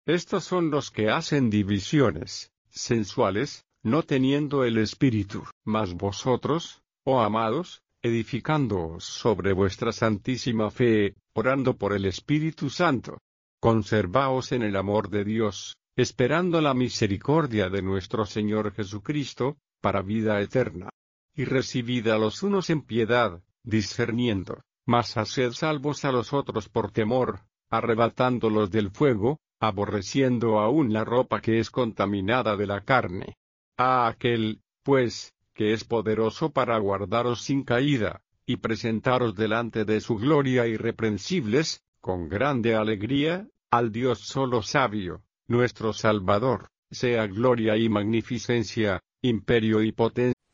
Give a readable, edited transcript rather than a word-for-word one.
Estos son los que hacen divisiones sensuales, no teniendo el Espíritu. Mas vosotros, oh amados, edificándoos sobre vuestra santísima fe, orando por el Espíritu Santo, conservaos en el amor de Dios, esperando la misericordia de nuestro Señor Jesucristo, para vida eterna. Y recibid a los unos en piedad, discerniendo, mas haced salvos a los otros por temor, arrebatándolos del fuego, aborreciendo aún la ropa que es contaminada de la carne. A aquel, pues, que es poderoso para guardaros sin caída, y presentaros delante de su gloria irreprensibles, con grande alegría, al Dios solo sabio, nuestro Salvador, sea gloria y magnificencia, imperio y potencia